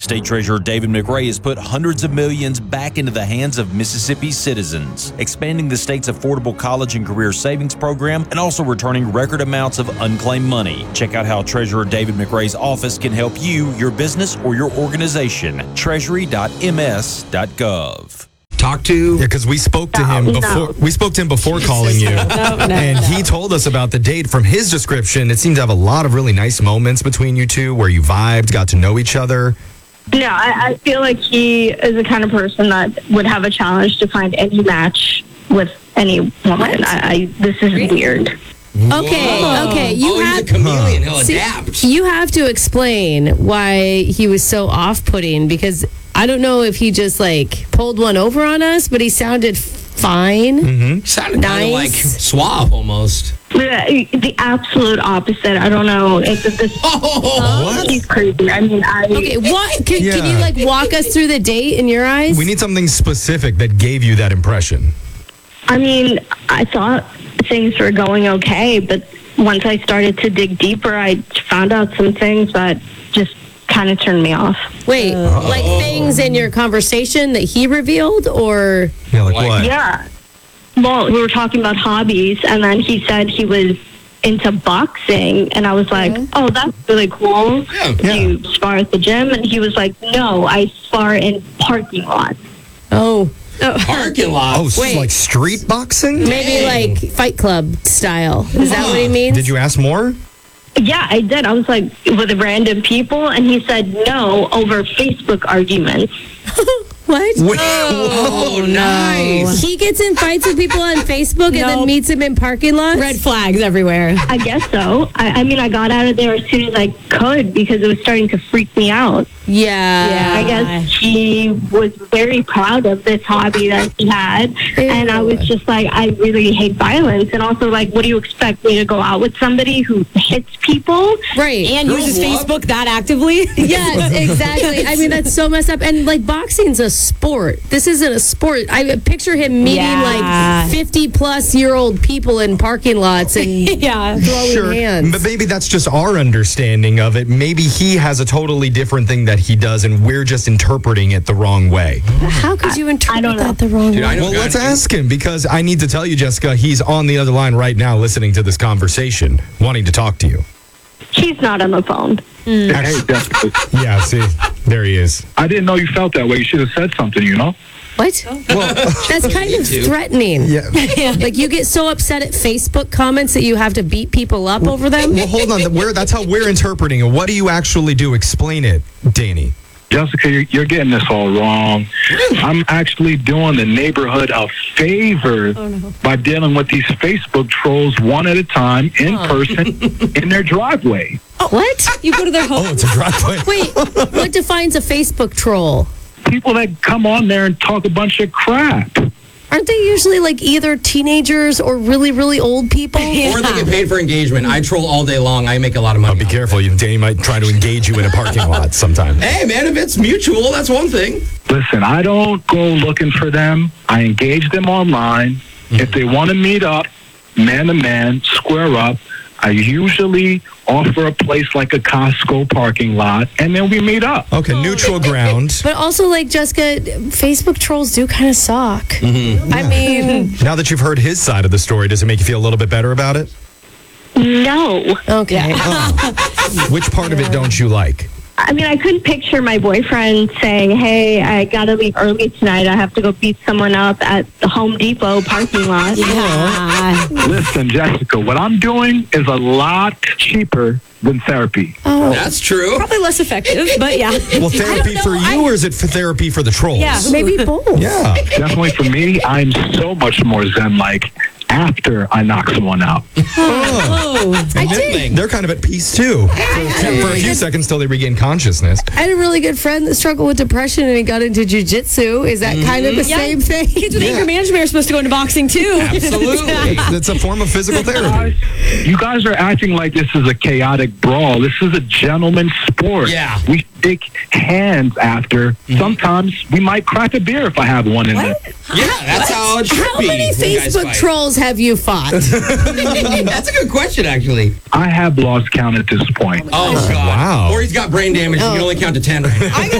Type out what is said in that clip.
State Treasurer David McRae has put hundreds of millions back into the hands of Mississippi citizens, expanding the state's affordable college and career savings program and also returning record amounts of unclaimed money. Check out how Treasurer David McRae's office can help you, your business, or your organization. Treasury.ms.gov. Talk to? Yeah, because we spoke to him before. We spoke to him before calling you, and he told us about the date. From his description, it seemed to have a lot of really nice moments between you two, where you vibed, got to know each other. No, I feel like he is the kind of person that would have a challenge to find any match with any woman. This is weird. Okay. He's a chameleon. He'll adapt. You have to explain why he was so off-putting, because I don't know if he just pulled one over on us, but he sounded fine. Sounded nice. kind of like suave almost. The absolute opposite. I don't know. What? He's crazy. I mean, Okay, what? Can you walk us through the date in your eyes? We need something specific that gave you that impression. I mean, I thought things were going okay, but once I started to dig deeper, I found out some things that just kind of turned me off. Wait, things in your conversation that he revealed, or? Yeah, like what? Yeah. Well, we were talking about hobbies, and then he said he was into boxing, and I was like, oh, that's really cool. Yeah. Do you spar at the gym? And he was like, no, I spar in parking lots. Oh. Parking lot. Oh, Wait. like street boxing? Maybe Fight Club style. Is that what he means? Did you ask more? Yeah, I did. I was like, with random people, and he said no over Facebook arguments. What? Oh, nice. He gets in fights with people on Facebook and then meets him in parking lots? Red flags everywhere. I guess so. I mean, I got out of there as soon as I could because it was starting to freak me out. Yeah. I guess he was very proud of this hobby that he had. And I was just like, I really hate violence. And also, what do you expect me to go out with somebody who hits people? Right. And uses Facebook that actively? Yes, exactly. I mean, that's so messed up. And boxing's a sport. This isn't a sport. I picture him meeting 50-plus-year-old people in parking lots and throwing hands. But maybe that's just our understanding of it. Maybe he has a totally different thing that he does, and we're just interpreting it the wrong way. How could you interpret that the wrong way? Well, let's ask him, because I need to tell you, Jessica, he's on the other line right now listening to this conversation, wanting to talk to you. He's not on the phone. Hey, Jessica. Yeah, see, there he is. I didn't know you felt that way. You should have said something, What? Well, that's kind of threatening. Yeah. You get so upset at Facebook comments that you have to beat people up over them? Well, hold on. That's how we're interpreting it. What do you actually do? Explain it, Danny. Jessica, you're getting this all wrong. I'm actually doing the neighborhood a favor by dealing with these Facebook trolls one at a time in person in their driveway. What? You go to their home? Oh, it's a driveway. Wait, what defines a Facebook troll? People that come on there and talk a bunch of crap. Aren't they usually either teenagers or really, really old people? Or they get paid for engagement. I troll all day long. I make a lot of money. Be careful. Danny might try to engage you in a parking lot sometime. Hey, man, if it's mutual, that's one thing. Listen, I don't go looking for them. I engage them online. If they want to meet up, man to man, square up, I usually offer a place like a Costco parking lot, and then we meet up. Okay, neutral ground. But also, Jessica, Facebook trolls do kind of suck. Mm-hmm. I mean... Now that you've heard his side of the story, does it make you feel a little bit better about it? No. Okay. Which part of it don't you like? I mean, I couldn't picture my boyfriend saying, hey, I got to leave early tonight. I have to go beat someone up at the Home Depot parking lot. Listen, Jessica, what I'm doing is a lot cheaper than therapy. Oh. That's true. Probably less effective, but yeah. Well, therapy for you, or is it for therapy for the trolls? Yeah. Maybe both. Yeah. Definitely for me, I'm so much more zen-like after I knock someone out. They're kind of at peace, too. For a few seconds till they regain consciousness. I had a really good friend that struggled with depression and he got into jiu-jitsu. Is that kind of the same thing? Kids with anger management are supposed to go into boxing, too. Absolutely. It's a form of physical therapy. You guys are acting like this is a chaotic brawl. This is a gentleman's sport. Yeah. We shake hands after. Sometimes we might crack a beer if I have one in there. Yeah, that's how it should How be. many when guys Facebook fight. trolls have you fought? That's a good question, actually. I have lost count at this point. Oh, God. Wow. Or he's got brain damage. You can only count to 10 right now.